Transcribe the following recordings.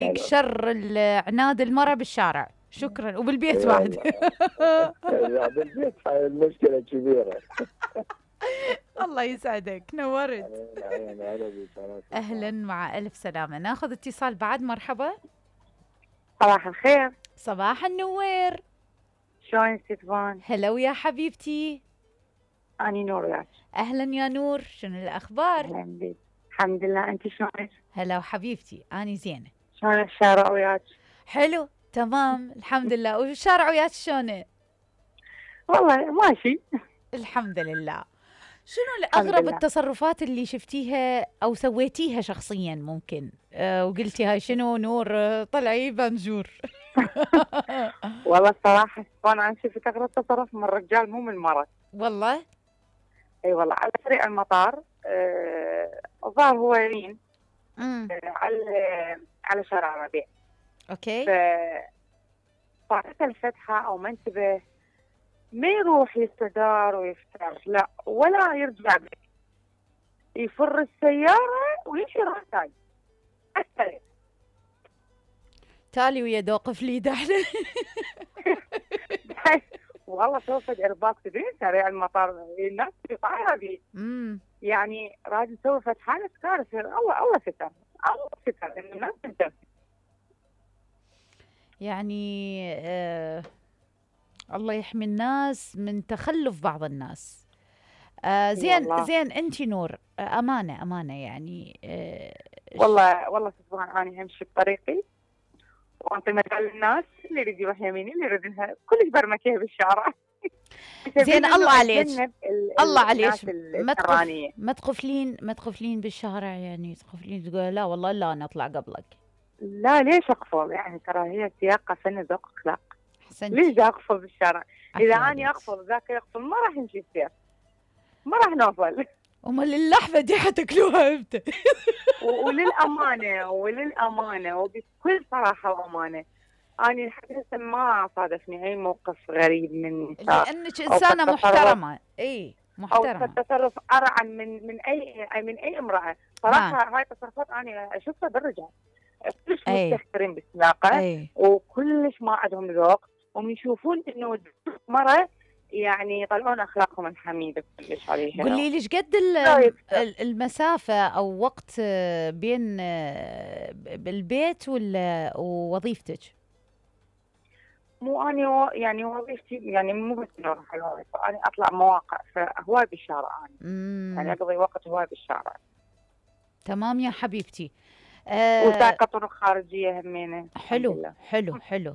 شر عناد المرأة بالشارع. شكرا، وبالبيت بعد. لا بالبيت هاي المشكلة كبيرة. الله يسعدك، نورت. أهلا. أهلا، مع ألف سلامة. ناخذ اتصال بعد. مرحبا. صباح الخير. صباح النوير. شلون ستفان؟ هلو يا حبيبتي. أني نور وياك. أهلا يا نور، شنو الأخبار؟ أهلا بك. الحمد لله، أنت شلونك؟ هلا وحبيبتي، أني زينة. شلون الشارع وياك؟ حلو تمام الحمد لله. والشارع وياك شلونه؟ والله ماشي الحمد لله. شنو أغرب التصرفات اللي شفتيها أو سويتيها شخصيا ممكن وقلتي هاي شنو نور طلعي بنجور؟ والله الصراحة أنا شفت أغرب تصرف من الرجال مو من المرأة. والله؟ أي والله، على طريق المطار الظاهر هو يمين على شارع ربيع. اوكي. فطاعت الفتحة أو ما انتبه، ما يروح يستدار ويفتح، لا ولا يرجع بك، يفر السيارة ويمشي راساي أكثر. تالي ويا دوق فليدة احنا. والله سوف إرباك تدرين سريع المطار الناس تقطعها بي. يعني راجل سوى فتحان كارثة. الله ستر، الله ستر إن الناس تنتبه. يعني الله يحمي الناس من تخلف بعض الناس. زين انت نور، امانه يعني والله سبحان اني امشي بطريقي وانطي مجال للناس، اللي يريد يروح يميني اللي يريد لها كلش برمكيه بالشارع. زين الله عليك، الله عليك. ما تقفلين بالشارع، يعني تقفلين تقول لا والله لا انا اطلع قبلك. لا ليش اقفل؟ يعني ترى هي سياقه فن ذوق اخلاق. حسنتي. ليش اقفل بالشارع؟ اذا اني اقفل ذاك يقفل ما راح نمشي السير، ما راح نوصل. امال اللحمه دي حتاكلوها امتى؟ وللامانه وبكل صراحه وامانه، اني لحد هسه ما صادفني اي موقف غريب من نساء، لانك انسانه محترمه. اي محترمه، او تصرف ارعن من اي امراه صراحه. هاي التصرفات انا اشوفها بالرجال كلش مستهترين بالسياقه وكلش ما عندهم ذوق، ومن يشوفون انه مرة يعني يطلعون اخلاقهم الحميده كلش عليها. قولي لي ايش قد المسافه او وقت بين بالبيت ووظيفتك؟ مو اني يعني وظيفتي يعني مو بس اروح الوظيفه، انا اطلع مواقع فهواي بالشارع، يعني اقضي وقت هواي بالشارع. تمام يا حبيبتي. وساقة طرق خارجية همينة. حلو.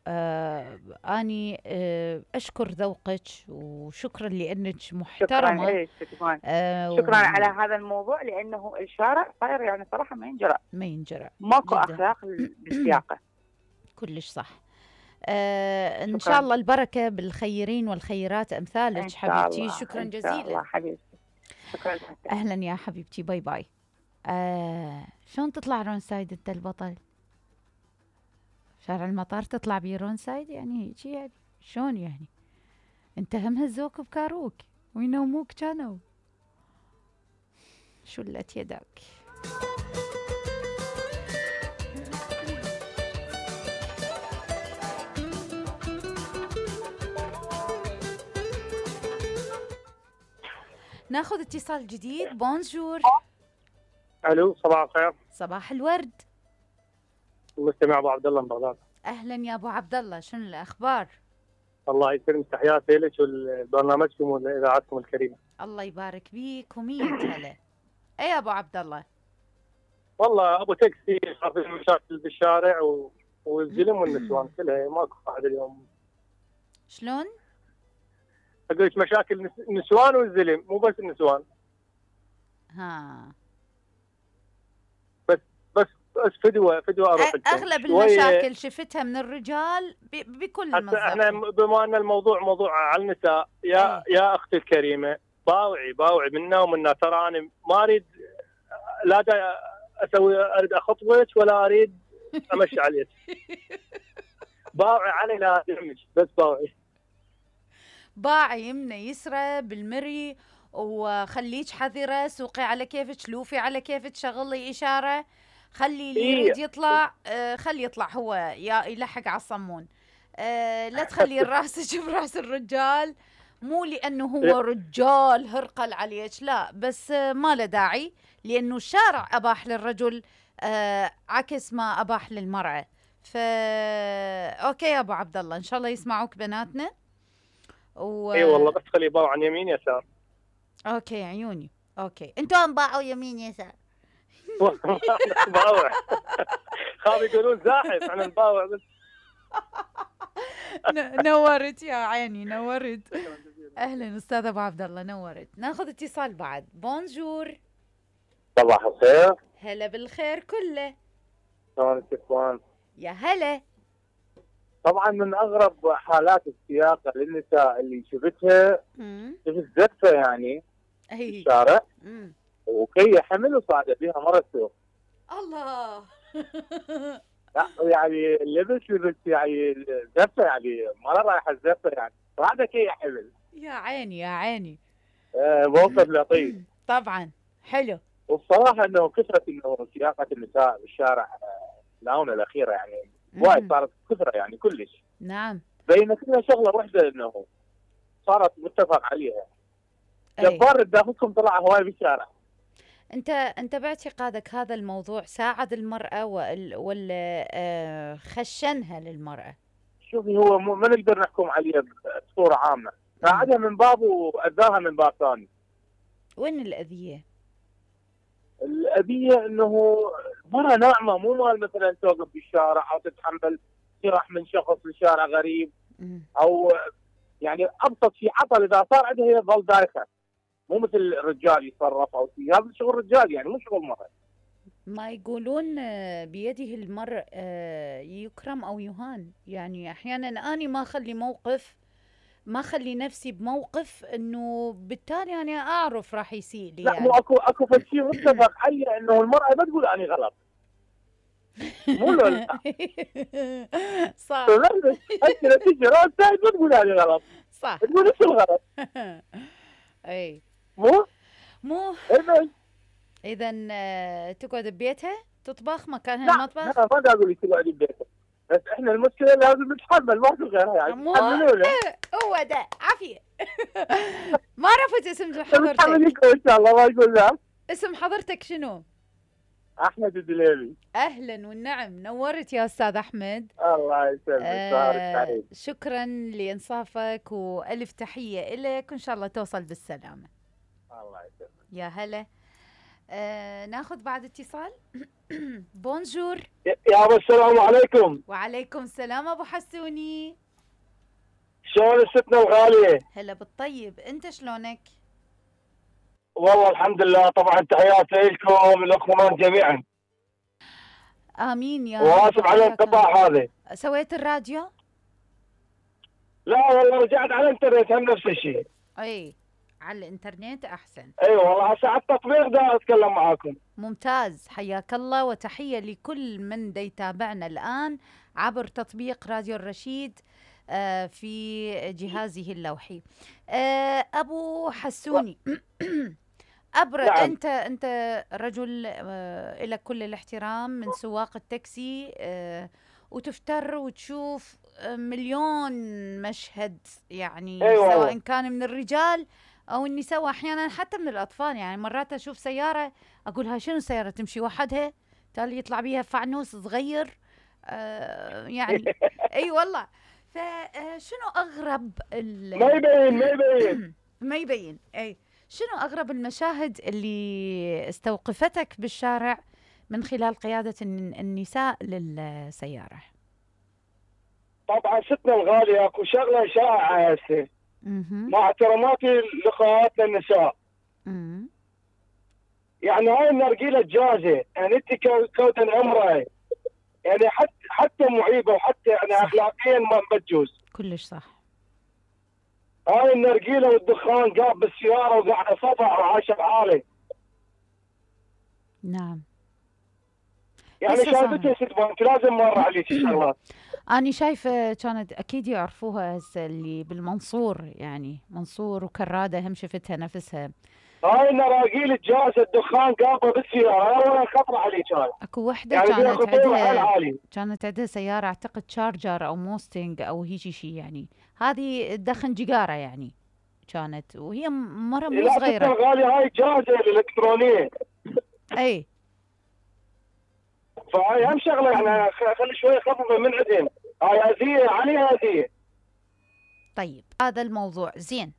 أني أشكر ذوقك وشكرا لأنك محترمة. شكرا على هذا الموضوع، لأنه الشارع صاير يعني صراحة ما ينجرى ماكو أخلاق بالسياقة. كلش صح. إن شاء الله البركة بالخيرين والخيرات أمثالك حبيبتي. شكرا جزيلا. إن شاء الله حبيبتي. شكرا. أهلا يا حبيبتي، باي باي. شلون تطلع رونسايد انت البطل؟ شارع المطار تطلع بيه رونسايد يعني هيجي، يعني شلون يعني؟ انت هم هزوك بكاروك وينوموك كانوا شلت يدك. ناخذ اتصال جديد. بونجور. الو، صباح الخير. صباح الورد. المستمع ابو عبد الله من بغداد. اهلا يا ابو عبد الله، شنو الاخبار؟ الله يسلمك، تحياتي لك ولبرنامجكم واذاعتكم الكريمه. الله يبارك بيك وميت هلا. اي يا ابو عبد الله؟ والله ابو تاكسي، صار في مشاكل بالشارع والزلم والنسوان كلها ماكو قاعده اليوم. شلون؟ اقول لك مشاكل النسوان والزلم، مو بس النسوان. بس فدوه اروح. اغلب المشاكل شفتها من الرجال بكل المظاهر. احنا بما ان الموضوع موضوع على النساء، يا اختي الكريمه، باوعي منا ومنا. ترى انا ما اريد لا اريد اخطبك ولا اريد امشي عليك. باوعي علي لا ادعمك، بس باعي يمنى يسرى بالمري، وخليك حذرة، سوقي على كيفك، لوفي على كيفك، شغلي إشارة. خلي اللي يريد يطلع خلي يطلع هو يلحق على الصمون. لا تخلي الراس يجيب راس الرجال، مو لأنه هو رجال هرقل عليك، لا، بس ما له داعي، لأنه الشارع أباح للرجل عكس ما أباح للمرأة. أوكي يا أبو عبد الله، إن شاء الله يسمعوك بناتنا. اي والله، بس خلي يباوع عن يمين يسار. أوكي عيوني، أوكي، أنتوا انباعوا يمين يسار. باوع. خاف يقولون زاحف، احنا نباوع بس. نورت يا عيني، نورت. اهلا استاذ ابو عبد الله، نورت. ناخذ اتصال بعد. بونجور. صباح الخير. هلا بالخير كله. شلونك اخوان؟ يا هلا. طبعا من اغرب حالات السياقه للنساء اللي شفتها، شفت زفه يعني في الشارع، وكي حمل وصعدت بها مره السوق. الله. يعني لبس يعني زفه، يعني مره رايحه الزفه، يعني صعدت كي حمل. يا عيني يا عيني. موقف لطيف. طبعا حلو. والصراحه انه كثره انه سياقه النساء بالشارع الاونه الاخيره يعني وايد صارت كثره يعني كلش. نعم. بينما كلها شغله واحده انه صارت متفق عليها. جبار داخلكم طلع هواي بالشارع. انت باعتقادك هذا الموضوع ساعد المراه ولا خشنها للمراه؟ شوفي، هو ما نقدر نحكم عليه بصوره عامه، ساعدها من باب واذاها من باب ثاني. وين الاذيه؟ الأذية أنه مرة ناعمة، مو مال مثلا توقف بالشارع أو تتحمل جرح من شخص بالشارع غريب، أو يعني أبسط شيء عطل إذا صار عندها هي تظل دايخة، مو مثل الرجال يتصرف أو شيء، هذا شغل رجال يعني مو شغل مرة. ما يقولون بيده المرء يكرم أو يهان، يعني أحيانا أنا ما أخلي نفسي بموقف إنه بالتالي أنا أعرف راح يصير لي. لا يعني مو أكو شيء متفق عليه إنه المرأة ما تقول أنا غلط. مو لا. صح. أنت تيجي راسها ما تقول أنا غلط. صح. تقول إيش الغلط. أي. مو. إذا تقعد ببيتها تطبخ مكانها المطبخ؟ لا ما دا أقول تقعد ببيتها، بس إحنا المشكلة لازم نتحمل، ما في غيرها يعني. تحملونا. هو ده عافية. ما عرفت اسم حضرتك. نتحملكم إن شاء الله، ما أقول لا. اسم حضرتك شنو؟ أحمد الدليلي. أهلا والنعم، نورت يا أستاذ أحمد. الله يسلمك. شكرا لإنصافك وألف تحية إليك، وإن شاء الله توصل بالسلامة. الله يسلمك. يا هلا. ناخذ بعد اتصال. بونجور. يا أبو السلام عليكم. وعليكم السلام أبو حسوني. شلون ستنا الغالية؟ هلا بالطيب، أنت شلونك؟ والله الحمد لله، طبعا تحياتي لكم الأخوان جميعا. آمين يا رب. واسف على الانقطاع هذا. سويت الراديو؟ لا والله رجعت على الانترنت هم نفس الشيء. أي على الانترنت أحسن. أي والله هسه على التطبيق دا أتكلم معاكم. ممتاز، حياك الله، وتحية لكل من يتابعنا الآن عبر تطبيق راديو الرشيد في جهازه اللوحي. أبو حسوني. أبرأ. نعم. أنت رجل لك كل الاحترام، من سواق التاكسي، وتفتر وتشوف مليون مشهد يعني. أيوة. سواء كان من الرجال أو النساء، وأحيانا حتى من الأطفال. يعني مرات أشوف سيارة أقول هاي شنو سيارة تمشي وحدها، تالي يطلع بيها فانوس صغير. يعني أي والله. فشنو أغرب ما يبين أي شنو أغرب المشاهد اللي استوقفتك بالشارع من خلال قيادة النساء للسيارة؟ طبعا ستنا الغالية اكو شغلة شائعة هسه، مع احتراماتي لاخواتنا النساء. يعني هاي النرجيلة جازة، يعني انت كوتن امرأة يعني حتى معيبة وحتى يعني اخلاقيا ما تجوز. كلش صح. هاي النرجيلة والدخان قاعد بالسيارة وقاعد صفع وعايشة بعالي. نعم. يعني شايفتها ست بنت لازم مر عليك الشغلات. أنا شايفة كانت أكيد يعرفوها هسه اللي بالمنصور، يعني منصور وكرادة هم شفتها نفسها. هاي نراقيل الجاز الدخان قابه بالسياره ولا خطره علي كان. اكو وحده يعني كانت عندها سياره اعتقد شارجر او موستنج او هيك شيء، يعني هذه تدخن جيجاره يعني كانت، وهي مره مو صغيره. لا غالي، هاي جاهزه الالكترونيه. اي فهاي اهم شغله يعني خلي شويه خففه من عندهم، هاي اذيه عليها اذيه. طيب هذا الموضوع زين.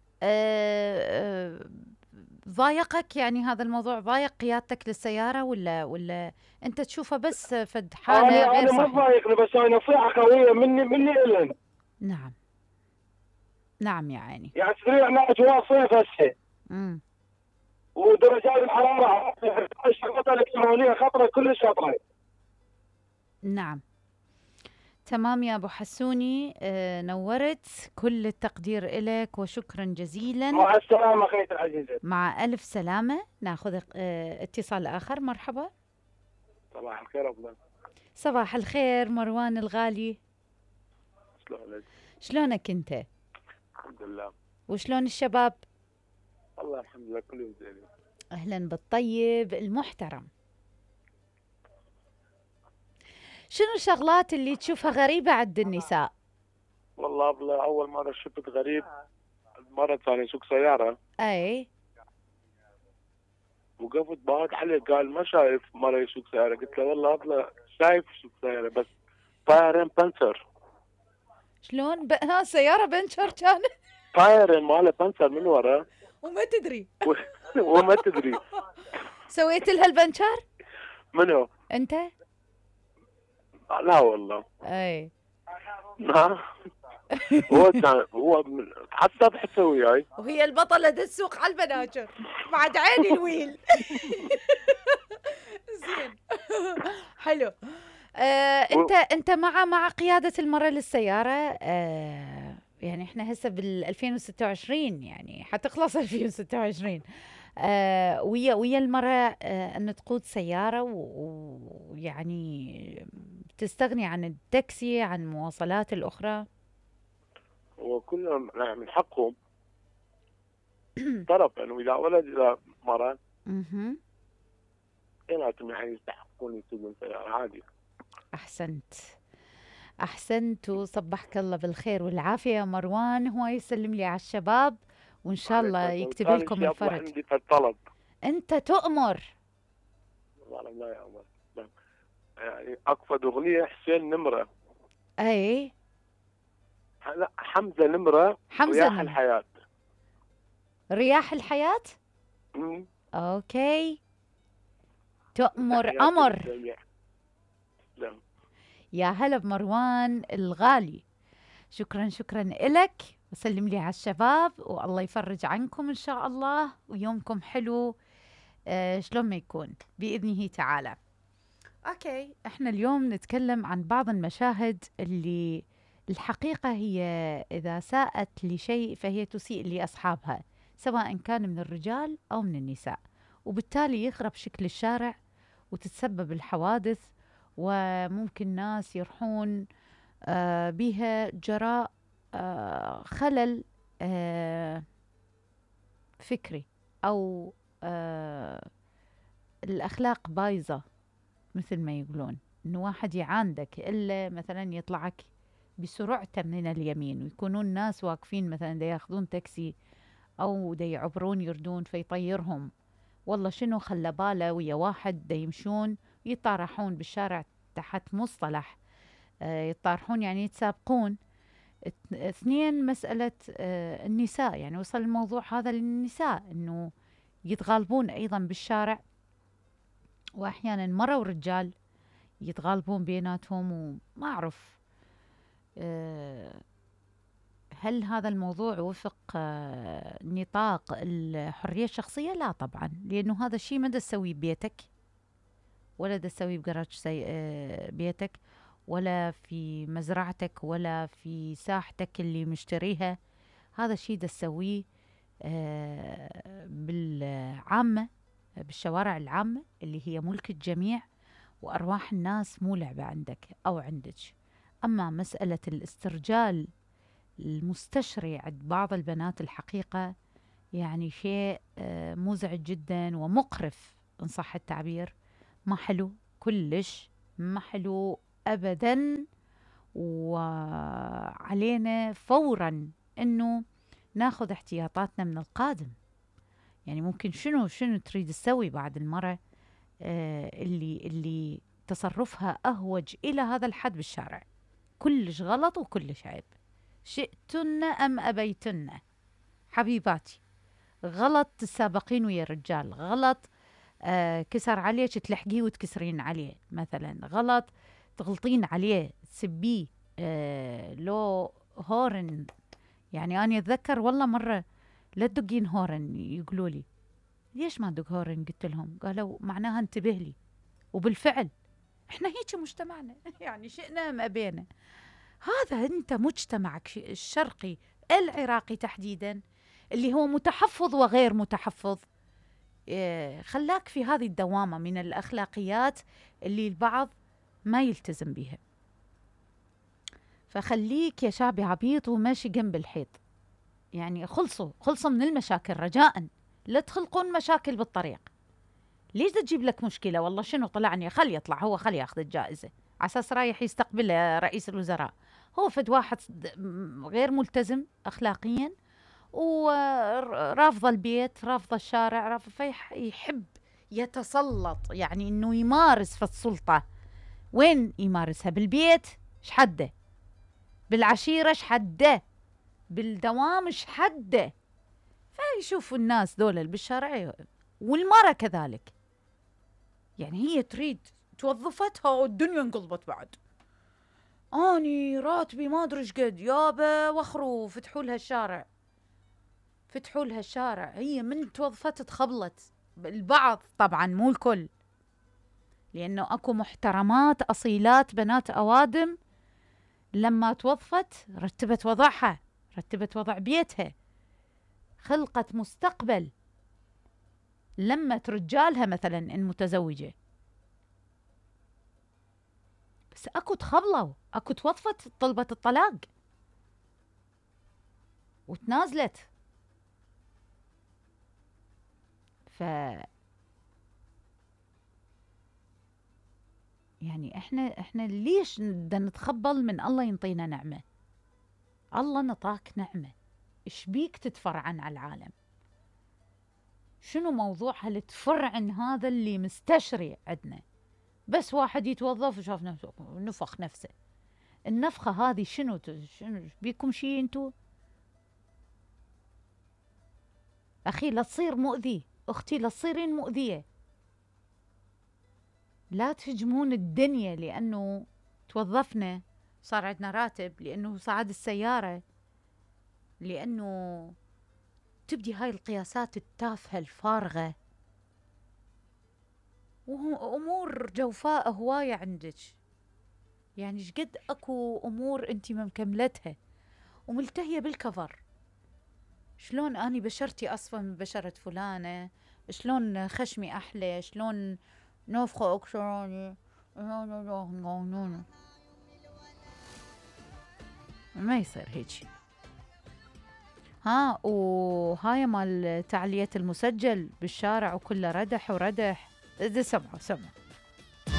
ضايقك يعني هذا الموضوع؟ ضايق قيادتك للسيارة ولا أنت تشوفه بس فد حالة غير صحيح؟ أنا ما ضايقني، بس هاي نصيحة قوية مني إلن. نعم نعم يا عيني. يعني تدري احنا أجواء صيف هسه. ودرجات الحرارة الشغلات الإلكترونية خطرة، كلش خطرة. نعم تمام يا أبو حسوني. نورت، كل التقدير إلك وشكرا جزيلا. مع السلامة أخيتي العزيزة. مع ألف سلامة. ناخذ اتصال آخر. مرحبا. صباح الخير أبدا. صباح الخير مروان الغالي. شلونك؟ شلونك أنت؟ الحمد لله. وشلون الشباب؟ والله الحمد لله كلهم زين. أهلا بالطيب المحترم. شنو الشغلات اللي تشوفها غريبة عند النساء؟ والله أبلا أول مرة شفت غريب مرة ثانية سوق سيارة. أي. وقفت بعد عليه قال ما شايف مرة يسوق سيارة، قلت له والله أبلا شايف يسوق سيارة بس طايرين بنسر. شلون سيارة بنشر كانت؟ طايرين ماله بنسر من ورا وما تدري. وما تدري. سويت لها البنشر؟ منو؟ أنت؟ لا والله. أي. هو حتى بحسه وياي. وهي البطلة تسوق على البناجر بعد عيني الويل. زين. حلو. انت مع قيادة المرأة للسيارة. يعني احنا هسه بال 2026 يعني حتخلص 2026. ويا المرأة ان تقود سيارة ويعني تستغني عن التاكسي، عن المواصلات الأخرى. وكلهم من حقهم طرف انه اذا ولد اذا مرأة اثنيناتهم يعني يستحقون يسوقون سيارة عادي. احسنت وصبحك الله بالخير والعافية يا مروان. هو يسلم لي على الشباب وان شاء الله يكتب لكم الفرج. عندي طلب. انت تؤمر. والله لا يا أمر. يعني اقفد اغنية حسين نمرة. اي. لا حمزة نمرة. رياح الحياة. رياح الحياة. اوكي. تؤمر امر. يا هلا بمروان الغالي. شكرا إلك، وسلم لي على الشباب والله يفرج عنكم إن شاء الله ويومكم حلو شلون ما يكون بإذنه تعالى. أوكي، إحنا اليوم نتكلم عن بعض المشاهد اللي الحقيقة هي إذا ساءت لشيء فهي تسيء لأصحابها، سواء كان من الرجال أو من النساء، وبالتالي يخرب شكل الشارع وتتسبب الحوادث، وممكن ناس يروحون بها جراء خلل فكري أو الأخلاق بايظة، مثل ما يقولون إنه واحد يعاندك إلا مثلا يطلعك بسرعته من اليمين، ويكونون ناس واقفين مثلا دا ياخذون تاكسي أو دا يعبرون يردون فيطيرهم. والله شنو خلى باله ويا واحد دا يمشون يطارحون بالشارع تحت مصطلح يطارحون يعني يتسابقون. اثنين، مسألة النساء، يعني وصل الموضوع هذا للنساء إنه يتغالبون أيضا بالشارع، وأحيانا مرة ورجال يتغالبون بيناتهم. وما أعرف هل هذا الموضوع وفق نطاق الحرية الشخصية؟ لا طبعا، لأنه هذا الشيء ما دا تسويه ببيتك، ولا دا تسويه بجراج بيتك، ولا في مزرعتك، ولا في ساحتك اللي مشتريها. هذا الشيء دا تسويه بالعامة، بالشوارع العامة اللي هي ملك الجميع، وأرواح الناس مو لعبة عندك أو عندك. أما مسألة الاسترجال المستشري عند بعض البنات الحقيقة يعني شيء مزعج جدا ومقرف إن صح التعبير. ما حلو كلش، ما حلو أبدا. وعلينا فورا أنه ناخذ احتياطاتنا من القادم. يعني ممكن شنو تريد تسوي بعد المرة اللي تصرفها أهوج إلى هذا الحد بالشارع؟ كلش غلط وكلش عيب، شئتن أم أبيتن حبيباتي. غلط تسابقين ويا الرجال، غلط كسر عليك تلحقيه وتكسرين عليه مثلا، غلط تغلطين عليه تسبيه لو هورن. يعني أنا أتذكر والله مرة لا تدقين هورن، يقولوا لي ليش ما دق هورن؟ قلت لهم قالوا معناها انتبه لي. وبالفعل احنا هيك مجتمعنا يعني شئنا ما بينا. هذا انت مجتمعك الشرقي العراقي تحديدا اللي هو متحفظ وغير متحفظ، خلاك في هذه الدوامة من الأخلاقيات اللي البعض ما يلتزم بها. فخليك يا شعبي عبيط وماشي جنب الحيط. يعني خلصوا من المشاكل رجاء، لا تخلقون مشاكل بالطريق. ليش تجيب لك مشكلة؟ والله شنو طلعني، خلي يطلع هو، خلي ياخذ الجائزة على أساس رايح يستقبل رئيس الوزراء. هو فد واحد غير ملتزم أخلاقيا ورافض البيت، رافض الشارع، فيحب يتسلط، يعني إنه يمارس في السلطة. وين يمارسها؟ بالبيت شحده، بالعشيرة شحده، بالدوام شحده. فيشوفوا الناس دول بالشارع، والمرأة كذلك. يعني هي تريد توظفتها والدنيا انقلبت بعد. اني راتبي ما ادري ايش قد يابا، وخروا فتحوا لها الشارع، فتحوا لها الشارع. هي من توظفت تخبلت. البعض طبعا مو الكل، لانه اكو محترمات اصيلات بنات اوادم لما توظفت رتبت وضعها، رتبت وضع بيتها، خلقت مستقبل، لمت رجالها مثلا ان متزوجه. بس اكو تخبلوا، اكو توظفت طلبت الطلاق وتنازلت. يعني احنا ليش بدنا نتخبل من الله ينطينا نعمه؟ الله نطاك نعمه، ايش بيك تتفرعن على العالم؟ شنو موضوع هالتفرعن هذا اللي مستشري عندنا؟ بس واحد يتوظف وشاف نفسه نفخ نفسه. النفخه هذه شنو بيكم شيء انتو؟ اخي لا تصير مؤذي، اختي لا تصيرين مؤذيه. لا تهجمون الدنيا لانه توظفنا صار عندنا راتب، لانه صعد السياره، لانه تبدي هاي القياسات التافهه الفارغه. وامور جوفاء هوايه عندك. يعني شقد اكو امور انت مكملتها وملتهيه بالكفر. شلون اني بشرتي اصفى من بشره فلانه، شلون خشمي احلى، شلون نفخه اكثر. ما يصير هيك. وهاي مال تعلية المسجل بالشارع وكله ردح وردح. سمعوا